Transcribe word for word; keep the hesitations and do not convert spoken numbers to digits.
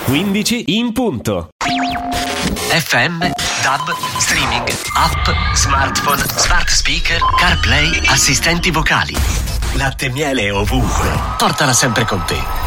quindici in punto. F M, D A B, streaming, app, smartphone, smart speaker, CarPlay, assistenti vocali. Latte e miele ovunque. Portala sempre con te.